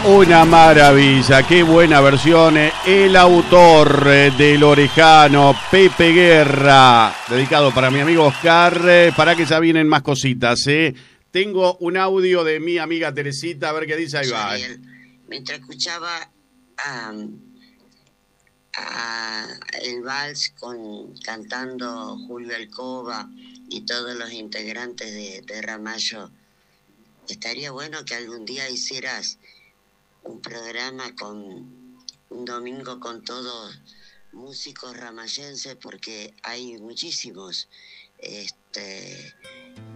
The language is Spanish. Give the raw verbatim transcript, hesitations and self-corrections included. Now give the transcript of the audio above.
Una maravilla, qué buena versión. El autor del Orejano, Pepe Guerra, dedicado para mi amigo Oscar. Para que ya vienen más cositas, ¿eh? Tengo un audio de mi amiga Teresita, a ver qué dice. Ahí va. Mientras escuchaba um, a el vals con cantando Julio Alcoba y todos los integrantes de, de Ramallo, estaría bueno que algún día hicieras un programa con un domingo con todos músicos ramallenses, porque hay muchísimos. Este,